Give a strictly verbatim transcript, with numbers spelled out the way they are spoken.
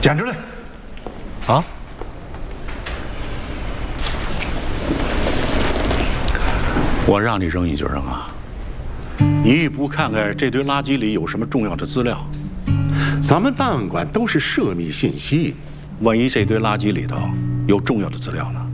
捡出来！ 啊！ 我让你扔你就扔啊！你也不看看这堆垃圾里有什么重要的资料？ 咱们档案馆都是涉密信息， 万一这堆垃圾里头有重要的资料呢？